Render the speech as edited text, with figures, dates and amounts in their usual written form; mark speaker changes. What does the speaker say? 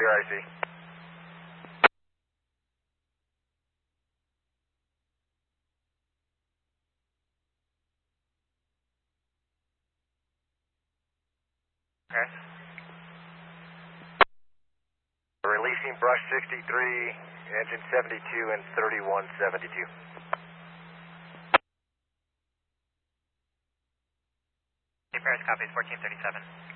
Speaker 1: clear IC.
Speaker 2: Okay.
Speaker 1: Releasing brush 63, engine 72 and 3172.
Speaker 2: Paris copies 1437.